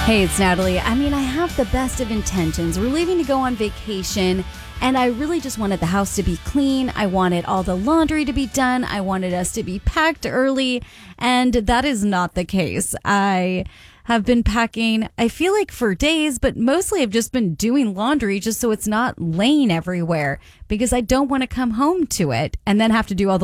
Hey, it's Natalie. I have the best of intentions. We're leaving to go on vacation, and I really just wanted the house to be clean. I wanted all the laundry to be done. I wanted us to be packed early, and that is not the case. I have been packing, I feel like for days, but mostly I've just been doing laundry just so it's not laying everywhere because I don't want to come home to it and then have to do all the